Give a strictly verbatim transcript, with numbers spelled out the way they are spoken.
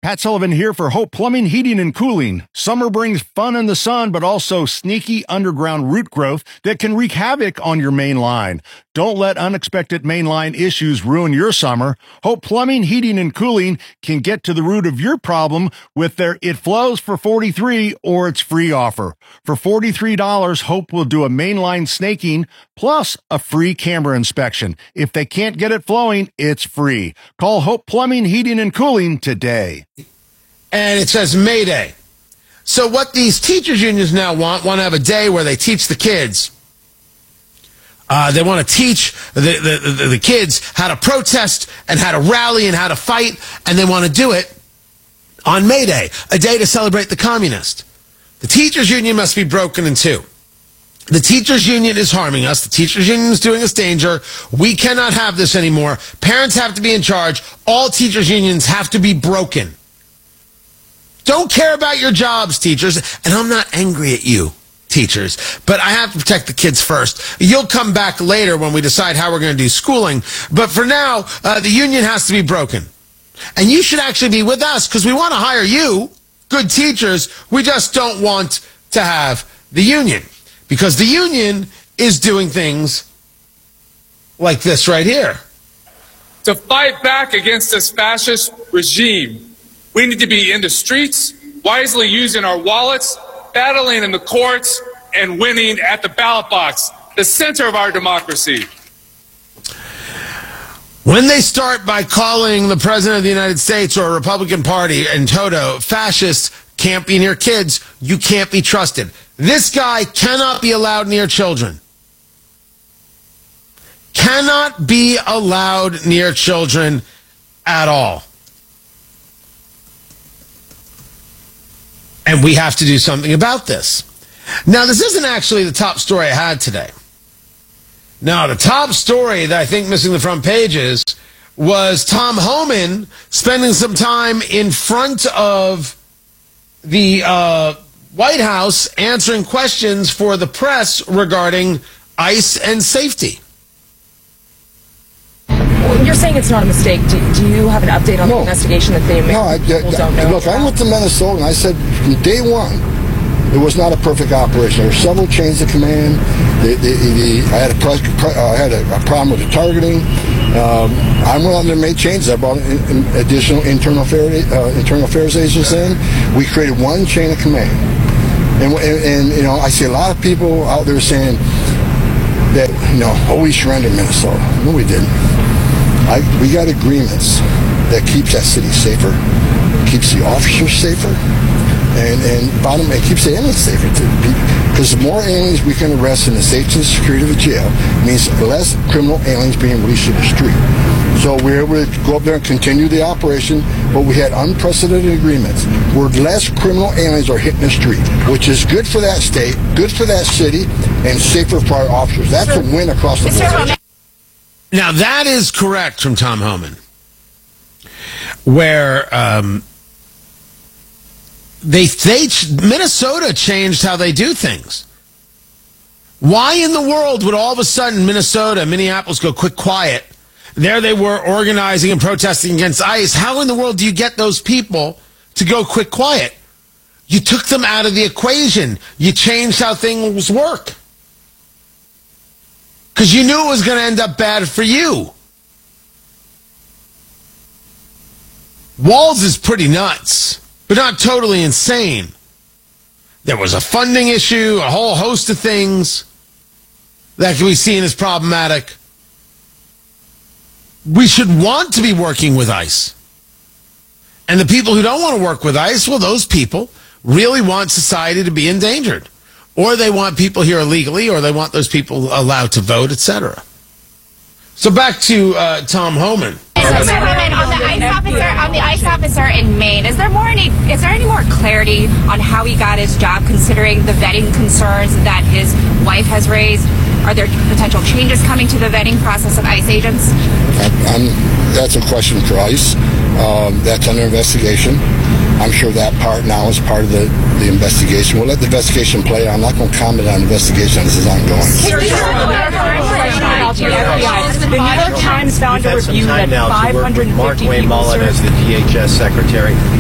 Pat Sullivan here for Hope Plumbing, Heating, and Cooling. Summer brings fun in the sun, but also sneaky underground root growth that can wreak havoc on your main line. Don't let unexpected mainline issues ruin your summer. Hope Plumbing, Heating, and Cooling can get to the root of your problem with their It Flows for forty-three dollars or it's free offer. For forty-three dollars, Hope will do a mainline snaking plus a free camera inspection. If they can't get it flowing, it's free. Call Hope Plumbing, Heating, and Cooling today. And it says May Day. So what these teachers unions now want, want to have a day where they teach the kids. Uh, they want to teach the, the, the, the kids how to protest and how to rally and how to fight, and they want to do it on May Day, a day to celebrate the communist. The teachers union must be broken in two. The teachers union is harming us. The teachers union is doing us danger. We cannot have this anymore. Parents have to be in charge. All teachers unions have to be broken. Don't care about your jobs, teachers. And I'm not angry at you, teachers, but I have to protect the kids first. You'll come back later when we decide how we're going to do schooling. But for now, uh, the union has to be broken. And you should actually be with us because we want to hire you, good teachers. We just don't want to have the union because the union is doing things like this right here. To fight back against this fascist regime, we need to be in the streets, wisely using our wallets, battling in the courts, and winning at the ballot box, the center of our democracy. When they start by calling the President of the United States or a Republican Party in toto fascist, can't be near kids, you can't be trusted. This guy cannot be allowed near children. Cannot be allowed near children at all. And we have to do something about this. Now, this isn't actually the top story I had today. Now, the top story that I think missing the front pages was Tom Homan spending some time in front of the uh, White House answering questions for the press regarding ICE and safety. You're saying it's not a mistake. Do, do you have an update on no. the investigation that they no, I, people I, don't know? Look, about? I went to Minnesota and I said from day one, it was not a perfect operation. There were several chains of command. The, the, the, I had a, pre, pre, uh, I had a, a problem with the targeting. Um, I went on and made changes. I brought in, in additional internal affairs, uh, internal affairs agents in. We created one chain of command. And, and, and you know, I see a lot of people out there saying that, you know, oh, we surrendered Minnesota. No, we didn't. I, we got agreements that keeps that city safer, keeps the officers safer, and, and bottom, it keeps the aliens safer too. Because the more aliens we can arrest in the safety and security of the jail means less criminal aliens being released to the street. So we were able to go up there and continue the operation, but we had unprecedented agreements where less criminal aliens are hitting the street, which is good for that state, good for that city, and safer for our officers. That's a win across the board. Now, that is correct from Tom Homan, where um, they, they Minnesota changed how they do things. Why in the world would all of a sudden Minnesota, Minneapolis go quick quiet? There they were organizing and protesting against ICE. How in the world do you get those people to go quick quiet? You took them out of the equation. You changed how things work. Because you knew it was going to end up bad for you. Walz is pretty nuts, but not totally insane. There was a funding issue, a whole host of things that can be seen as problematic. We should want to be working with ICE. And the people who don't want to work with ICE, well, those people really want society to be endangered. Or they want people here illegally, or they want those people allowed to vote, et cetera. So back to uh, Tom Homan. Mister Homan, on the ICE officer, on the ICE officer in Maine, is there more any? Is there any more clarity on how he got his job, considering the vetting concerns that his wife has raised? Are there potential changes coming to the vetting process of ICE agents? I'm, that's a question for ICE. Um, that's under investigation. I'm sure that part now is part of the, the investigation. We'll let the investigation play out. I'm not going to comment on the investigation. This is ongoing. The New York Times found a review that five hundred fifty people served. Mark Wayne Mullen as the D H S secretary.